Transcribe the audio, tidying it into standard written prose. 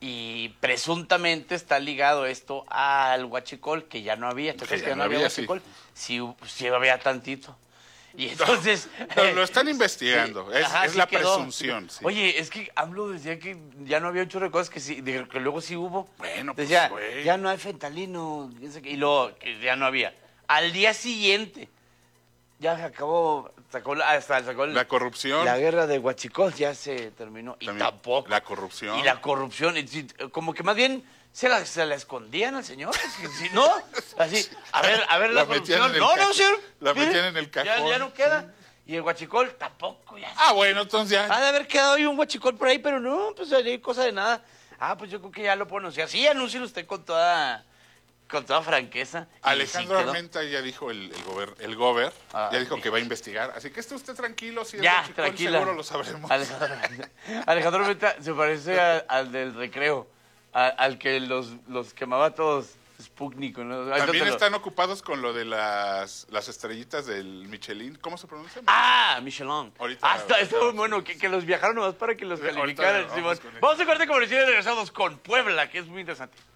Y presuntamente está ligado esto al huachicol, que ya no había. ¿Te acuerdas que ya no había huachicol? Sí, sí había tantito. Y entonces... No, lo están investigando, sí, es sí la quedó. presunción. Sí. Oye, es que AMLO decía que ya no había un chorro de cosas que sí, que luego sí hubo. Bueno, pues, Decía, güey. ya no hay fentanilo, y luego que ya no había. Al día siguiente, ya se acabó, sacó La corrupción. la guerra de Huachicol ya se terminó. Y También tampoco. la corrupción. Y la corrupción, como que más bien se la escondían al señor. ¿No? Así, a ver la corrupción. No, señor. La mire, metían en el cajón. Ya no queda. Y el Huachicol tampoco. Ya. Bueno, entonces ya. Ha de haber quedado ahí un Huachicol por ahí, pero no, pues hay cosa de nada. Pues yo creo que ya lo puedo anunciar. Sí, anúncielo usted con toda franqueza. Alejandro sí Armenta ya dijo, el gober, ya dijo sí. que va a investigar. Así que esté usted tranquilo, si es Ya, Huachicol, tranquila. seguro lo sabremos. Alejandro Armenta se parece al del recreo, al que los quemaba a todos. Sputnik, ¿no? También están ocupados con lo de las estrellitas del Michelin. ¿Cómo se pronuncia? Michelin. Ahorita- Está muy bueno, que los viajaron nomás para que los Ahorita calificaran. vamos Simón. con eso. Vamos a corte comercial y regresamos con Puebla, que es muy interesante.